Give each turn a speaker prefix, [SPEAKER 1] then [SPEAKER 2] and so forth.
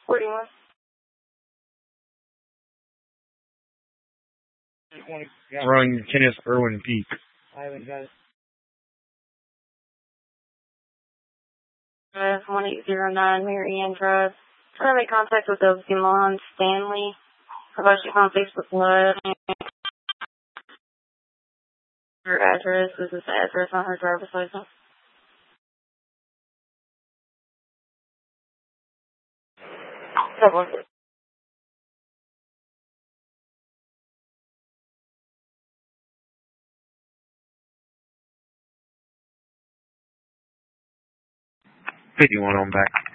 [SPEAKER 1] 41.
[SPEAKER 2] Running Kenneth, Irwin, and Pete.
[SPEAKER 3] I haven't got it.
[SPEAKER 1] 1809 Mary Ann Drive. Trying to make contact with Delon Stanley. Provide you on Facebook Live. Her address is this address on her driver's license. Double.
[SPEAKER 2] 51 on back.